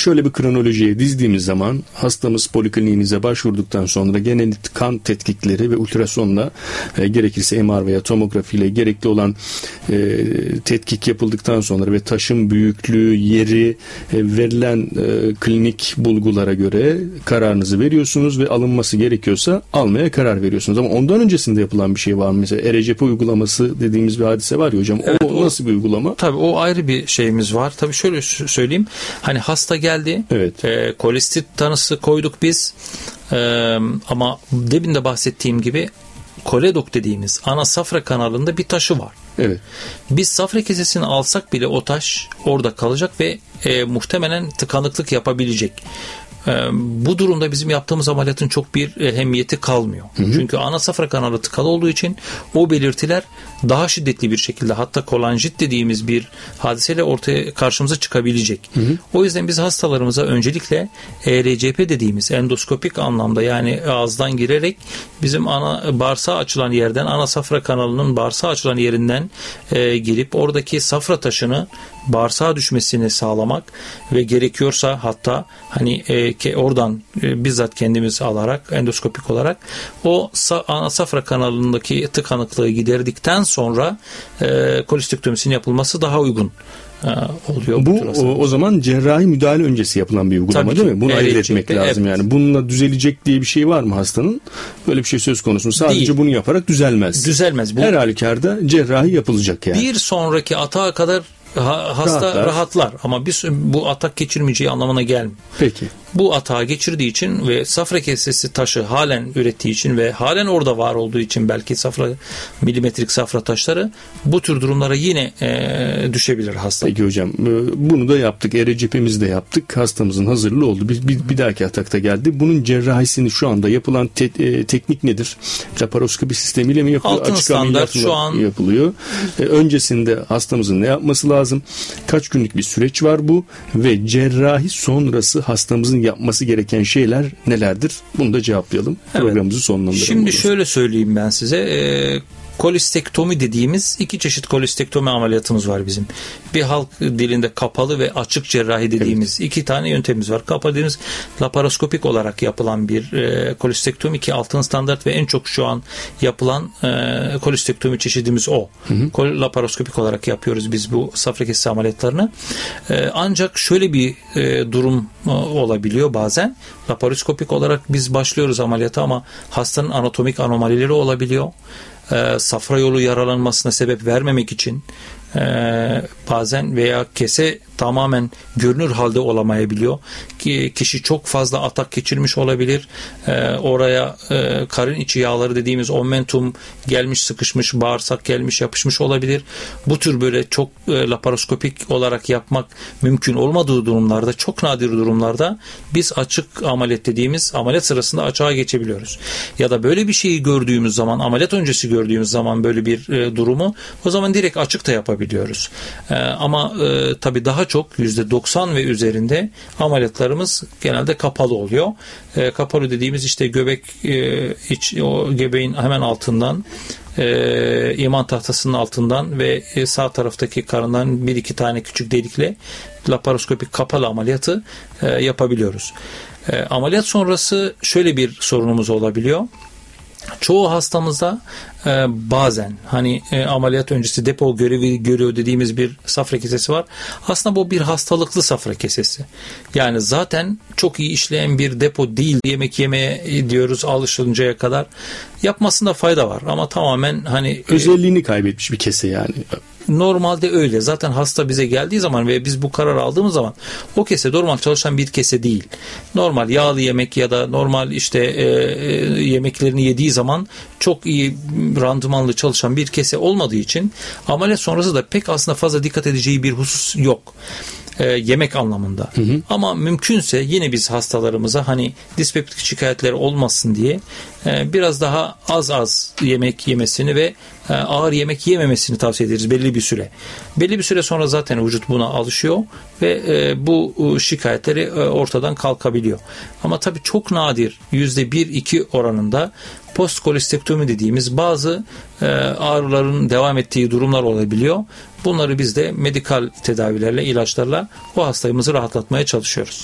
şöyle bir kronolojiye dizdiğimiz zaman hastamız polikliniğinize başvurduktan sonra genel kan tetkikleri ve ultrasonla gerekirse MR veya tomografiyle gerekli olan tetkik yapıldıktan sonra ve taşın büyüklüğü, yeri, verilen klinik bulgulara göre kararınızı veriyorsunuz ve alınması gerekiyorsa almaya karar veriyorsunuz. Ama ondan öncesinde yapılan bir şey var mı? Mesela ERCP uygulaması dediğimiz bir hadise var ya hocam. Evet, o nasıl bir uygulama? Tabii o ayrı bir şeyimiz var. Tabii şöyle söyleyeyim. Hani hasta geldi. Evet. Kolestit tanısı koyduk biz. Ama demin de bahsettiğim gibi koledok dediğimiz ana safra kanalında bir taşı var. Evet. Biz safra kesesini alsak bile o taş orada kalacak ve muhtemelen tıkanıklık yapabilecek. Bu durumda bizim yaptığımız ameliyatın çok bir ehemmiyeti kalmıyor. Çünkü ana safra kanalı tıkalı olduğu için o belirtiler daha şiddetli bir şekilde, hatta kolanjit dediğimiz bir hadiseyle ortaya karşımıza çıkabilecek. O yüzden biz hastalarımıza öncelikle ERCP dediğimiz endoskopik anlamda, yani ağızdan girerek bizim ana bağırsağı açılan yerden, ana safra kanalının bağırsağı açılan yerinden girip oradaki safra taşını bağırsağa düşmesini sağlamak ve gerekiyorsa hatta hani oradan bizzat kendimiz alarak endoskopik olarak o ana safra kanalındaki tıkanıklığı giderdikten sonra kolestektomisinin yapılması daha uygun oluyor. Bu o zaman cerrahi müdahale öncesi yapılan bir uygulama değil mi? Bunu ayırt etmek lazım. Evet. Yani bununla düzelecek diye bir şey var mı hastanın? Böyle bir şey söz konusu. Sadece değil. Bunu yaparak düzelmez. Düzelmez. Her halükarda cerrahi yapılacak yani. Bir sonraki atağa kadar hasta rahatlar ama bu atak geçirmeyeceği anlamına gelmiyor. Peki. Bu atağı geçirdiği için ve safra kesesi taşı halen ürettiği için ve halen orada var olduğu için belki milimetrik safra taşları bu tür durumlara yine düşebilir hasta. Peki hocam, bunu da yaptık. ERCP'mizi de yaptık. Hastamızın hazırlığı oldu. Bir dahaki atakta geldi. Bunun cerrahisini şu anda yapılan teknik nedir? Laparoskopi sistemiyle mi yapılıyor? Altın standart şu an yapılıyor. Öncesinde hastamızın ne yapması lazım? Kaç günlük bir süreç var bu? Ve cerrahi sonrası hastamızın yapması gereken şeyler nelerdir? Bunu da cevaplayalım. Evet. Programımızı sonlandıralım. Şimdi şöyle söyleyeyim ben size. Kolestektomi dediğimiz iki çeşit kolestektomi ameliyatımız var bizim. Bir halk dilinde kapalı ve açık cerrahi dediğimiz iki tane yöntemimiz var. Kapalı dediğimiz laparoskopik olarak yapılan bir kolestektomi ki altın standart ve en çok şu an yapılan kolestektomi çeşidimiz o. Laparoskopik olarak yapıyoruz biz bu safra kesesi ameliyatlarını. Ancak şöyle bir durum olabiliyor bazen. Laparoskopik olarak biz başlıyoruz ameliyata ama hastanın anatomik anomalileri olabiliyor. Safra yolu yaralanmasına sebep vermemek için bazen veya kese tamamen görünür halde olamayabiliyor ki kişi çok fazla atak geçirmiş olabilir. Oraya karın içi yağları dediğimiz omentum gelmiş, sıkışmış, bağırsak gelmiş, yapışmış olabilir. Bu tür böyle çok laparoskopik olarak yapmak mümkün olmadığı durumlarda, çok nadir durumlarda biz açık ameliyat dediğimiz ameliyat sırasında açığa geçebiliyoruz. Ya da böyle bir şeyi gördüğümüz zaman, ameliyat öncesi gördüğümüz zaman böyle bir durumu, o zaman direkt açık da yapabiliyoruz. Ama tabii daha çok %90 ve üzerinde ameliyatlarımız genelde kapalı oluyor. Kapalı dediğimiz işte göbek o göbeğin hemen altından, iman tahtasının altından ve sağ taraftaki karından bir iki tane küçük delikle laparoskopik kapalı ameliyatı yapabiliyoruz. Ameliyat sonrası şöyle bir sorunumuz olabiliyor. Çoğu hastamızda bazen hani ameliyat öncesi depo görevi görüyor dediğimiz bir safra kesesi var. Aslında bu bir hastalıklı safra kesesi. Yani zaten çok iyi işleyen bir depo değil. Yemek yemeye diyoruz alışıncaya kadar. Yapmasında fayda var ama tamamen hani özelliğini kaybetmiş bir kese yani. Normalde öyle. Zaten hasta bize geldiği zaman ve biz bu karar aldığımız zaman o kese normal çalışan bir kese değil. Normal yağlı yemek ya da normal işte yemeklerini yediği zaman çok iyi randımanlı çalışan bir kese olmadığı için ameliyat sonrası da pek aslında fazla dikkat edeceği bir husus yok. Yemek anlamında. Ama mümkünse yine biz hastalarımıza hani dispeptik şikayetleri olmasın diye biraz daha az yemek yemesini ve ağır yemek yememesini tavsiye ederiz belli bir süre. Belli bir süre sonra zaten vücut buna alışıyor ve bu şikayetleri ortadan kalkabiliyor. Ama tabii çok nadir %1-2 oranında postkolestektomi dediğimiz bazı ağrıların devam ettiği durumlar olabiliyor. Bunları biz de medikal tedavilerle, ilaçlarla o hastamızı rahatlatmaya çalışıyoruz.